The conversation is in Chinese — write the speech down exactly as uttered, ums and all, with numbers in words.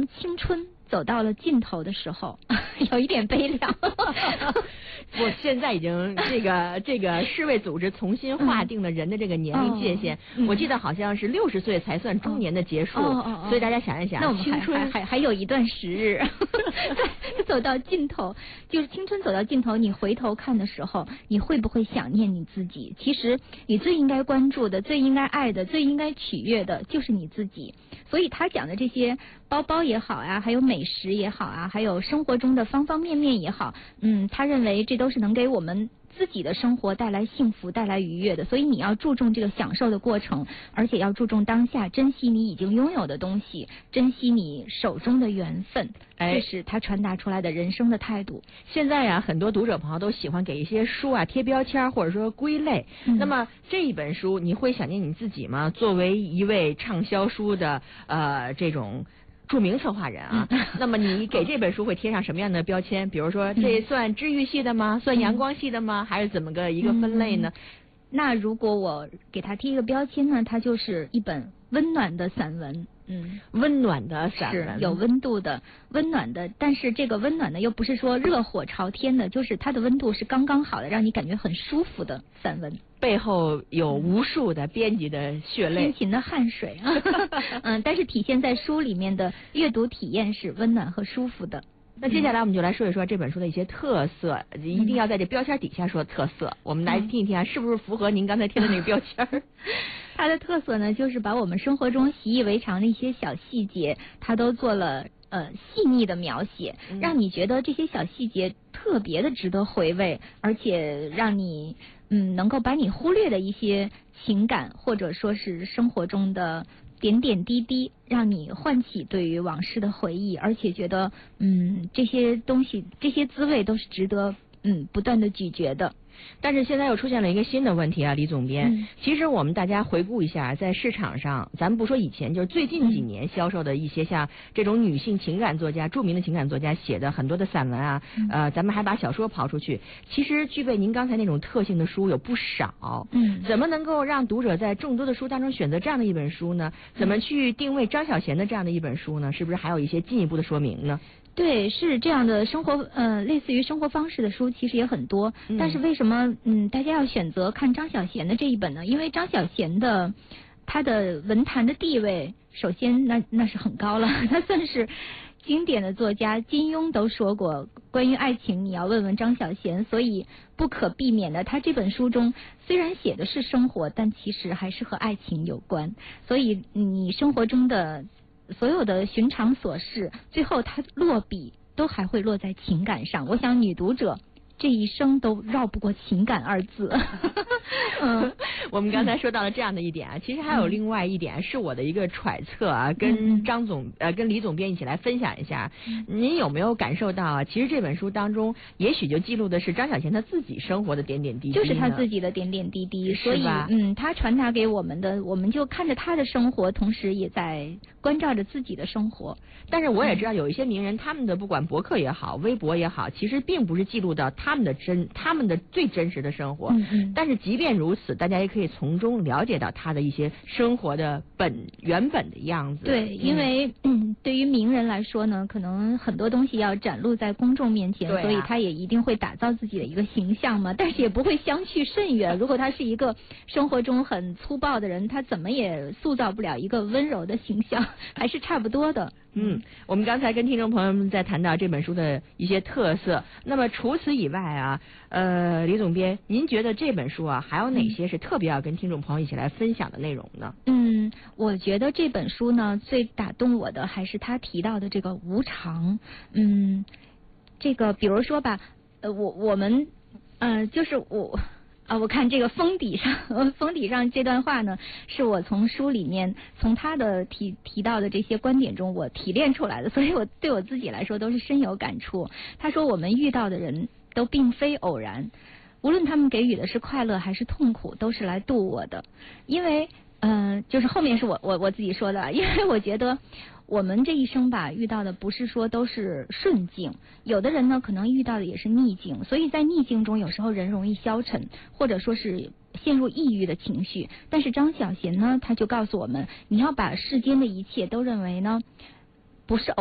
当青春走到了尽头的时候，有一点悲凉。 我现在已经这个这个世卫组织重新划定了人的这个年龄界限，嗯、我记得好像是六十岁才算中年的结束，哦哦哦、所以大家想一想， 那我们青春还还还有一段时日，走到尽头，就是青春走到尽头，你回头看的时候，你会不会想念你自己？其实你最应该关注的、最应该爱的、最应该取悦的，就是你自己。所以他讲的这些包包也好啊，还有美食也好啊，还有生活中的方方面面也好，嗯，他认为这都是能给我们自己的生活带来幸福、带来愉悦的。所以你要注重这个享受的过程，而且要注重当下，珍惜你已经拥有的东西，珍惜你手中的缘分。哎，这是他传达出来的人生的态度。 现在呀、啊，很多读者朋友都喜欢给一些书啊贴标签或者说归类。嗯、那么这一本书，你会想念你自己吗？作为一位畅销书的呃这种著名策划人啊，嗯、那么你给这本书会贴上什么样的标签？比如说，这算治愈系的吗？算阳光系的吗？还是怎么个一个分类呢？ 嗯、那如果我给它贴一个标签呢，它就是一本温暖的散文。嗯， 温暖的散文， 是有温度的，温暖的，但是这个温暖呢，又不是说热火朝天的，就是它的温度是刚刚好的，让你感觉很舒服的散文。 背后有无数的编辑的血泪、 辛勤的汗水啊，嗯，但是体现在书里面的阅读体验是温暖和舒服的。 那接下来我们就来说一说这本书的一些特色，嗯、一定要在这标签底下说特色。嗯、我们来听一听啊，是不是符合您刚才贴的那个标签？ 它的特色呢，就是把我们生活中习以为常的一些小细节，它都做了呃细腻的描写，嗯、让你觉得这些小细节特别的值得回味，而且让你嗯能够把你忽略的一些情感或者说是生活中的点点滴滴，让你唤起对于往事的回忆，而且觉得嗯这些东西这些滋味都是值得嗯不断的咀嚼的。 但是现在又出现了一个新的问题啊，李总编。 嗯、 其实我们大家回顾一下，在市场上，咱们不说以前，就是最近几年销售的一些像这种女性情感作家、著名的情感作家写的很多的散文啊，嗯、呃，咱们还把小说刨出去，其实具备您刚才那种特性的书有不少。 嗯， 怎么能够让读者在众多的书当中选择这样的一本书呢？怎么去定位张小娴的这样的一本书呢？是不是还有一些进一步的说明呢？ 对，是这样的，生活呃，类似于生活方式的书其实也很多，嗯、但是为什么嗯大家要选择看张小娴的这一本呢？因为张小娴的她的文坛的地位，首先那那是很高了，她算是经典的作家，金庸都说过关于爱情你要问问张小娴，所以不可避免的，她这本书中虽然写的是生活，但其实还是和爱情有关，所以你生活中的所有的寻常琐事，最后它落笔都还会落在情感上。我想女读者这一生都绕不过情感二字。 嗯，我们刚才说到了这样的一点啊，其实还有另外一点是我的一个揣测啊，跟张总呃跟李总编一起来分享一下。您有没有感受到啊？其实这本书当中，也许就记录的是张小娴她自己生活的点点滴滴， 就是她自己的点点滴滴。所以嗯，她传达给我们的，我们就看着她的生活，同时也在关照着自己的生活。 但是我也知道有一些名人，他们的不管博客也好，微博也好，其实并不是记录到他们的真，他们的最真实的生活。 嗯嗯。 但是即便如此，大家也可以从中了解到他的一些生活的本原本的样子。 对，因为嗯，对于名人来说呢，可能很多东西要展露在公众面前，啊、所以他也一定会打造自己的一个形象嘛。但是也不会相去甚远。如果他是一个生活中很粗暴的人，他怎么也塑造不了一个温柔的形象，还是差不多的。 嗯，我们刚才跟听众朋友们在谈到这本书的一些特色，那么除此以外啊，呃，李总编，您觉得这本书啊还有哪些是特别要跟听众朋友一起来分享的内容呢？ 嗯，我觉得这本书呢最打动我的还是他提到的这个无常。嗯，这个比如说吧，呃，我我们呃就是我。啊，我看这个封底上，封底上这段话呢，是我从书里面从他的提提到的这些观点中我提炼出来的，所以我对我自己来说都是深有感触。他说我们遇到的人都并非偶然，无论他们给予的是快乐还是痛苦，都是来度我的。因为嗯、呃，就是后面是我我我自己说的，因为我觉得我们这一生吧，遇到的不是说都是顺境，有的人呢可能遇到的也是逆境，所以在逆境中有时候人容易消沉，或者说是陷入抑郁的情绪。但是张小娴呢，他就告诉我们，你要把世间的一切都认为呢不是偶